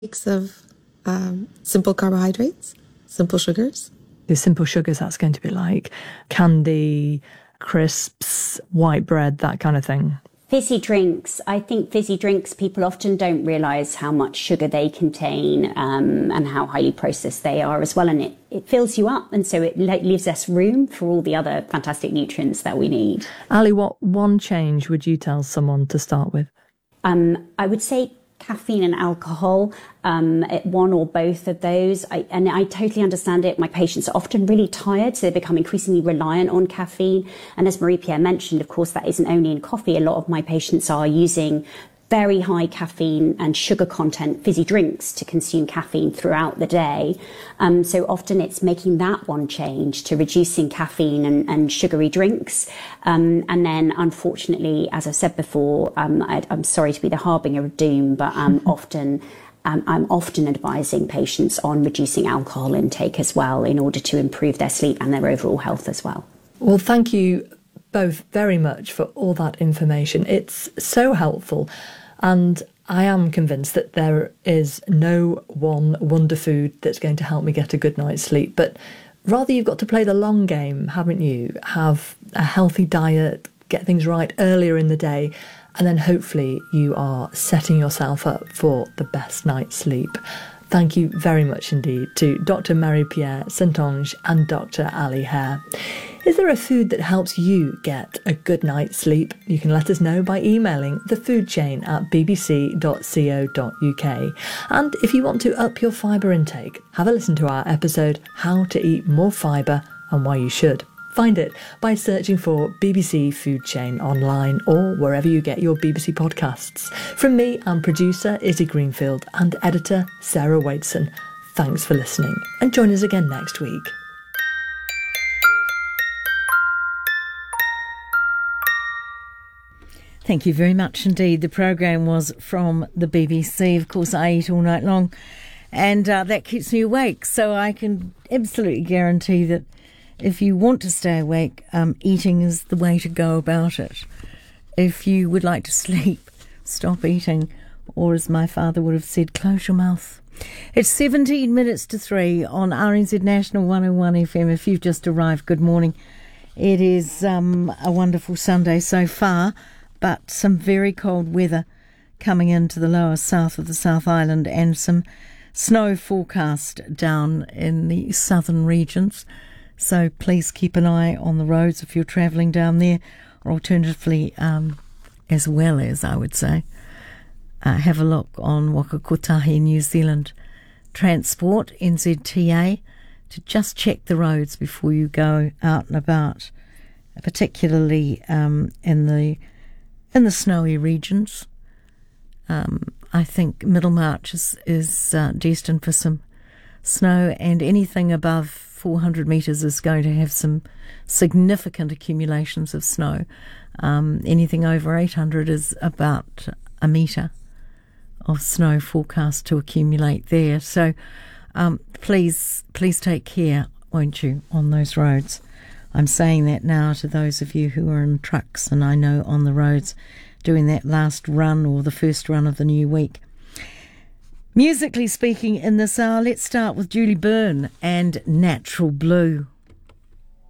Mix of simple carbohydrates, simple sugars. The simple sugars, that's going to be like candy, crisps, white bread, that kind of thing. Fizzy drinks. I think fizzy drinks, people often don't realise how much sugar they contain and how highly processed they are as well. And it fills you up. And so it leaves us room for all the other fantastic nutrients that we need. Ali, what one change would you tell someone to start with? I would say caffeine and alcohol, one or both of those. I totally understand it. My patients are often really tired, so they become increasingly reliant on caffeine. And as Marie-Pierre mentioned, of course, that isn't only in coffee. A lot of my patients are using very high caffeine and sugar content fizzy drinks to consume caffeine throughout the day. So often it's making that one change to reducing caffeine and sugary drinks. And then unfortunately, as I've said before, I'm sorry to be the harbinger of doom, but I'm often advising patients on reducing alcohol intake as well in order to improve their sleep and their overall health as well. Well, thank you both very much for all that information. It's so helpful. And I am convinced that there is no one wonder food that's going to help me get a good night's sleep. But rather, you've got to play the long game, haven't you? Have a healthy diet, get things right earlier in the day, and then hopefully you are setting yourself up for the best night's sleep. Thank you very much indeed to Dr. Marie-Pierre Saintonge and Dr. Ali Hare. Is there a food that helps you get a good night's sleep? You can let us know by emailing thefoodchain@bbc.co.uk. And if you want to up your fibre intake, have a listen to our episode, How to Eat More Fibre and Why You Should. Find it by searching for BBC Food Chain online or wherever you get your BBC podcasts. From me and producer Izzy Greenfield and editor Sarah Wadeson, thanks for listening and join us again next week. Thank you very much indeed. The programme was from the BBC. Of course, I eat all night long and that keeps me awake. So I can absolutely guarantee that if you want to stay awake, eating is the way to go about it. If you would like to sleep, stop eating. Or as my father would have said, close your mouth. It's 17 minutes to 3 on RNZ National 101 FM. If you've just arrived, good morning. It is a wonderful Sunday so far, but some very cold weather coming into the lower south of the South Island and some snow forecast down in the southern regions. So please keep an eye on the roads if you're travelling down there, or alternatively, as well as, I would say, have a look on Waka Kotahi New Zealand Transport, NZTA, to just check the roads before you go out and about, particularly in the snowy regions. I think Middlemarch is destined for some snow, and anything above 400 metres is going to have some significant accumulations of snow. Anything over 800 is about a metre of snow forecast to accumulate there. So please take care, won't you, on those roads. I'm saying that now to those of you who are in trucks and I know on the roads doing that last run or the first run of the new week. Musically speaking in this hour, let's start with Julie Byrne and Natural Blue.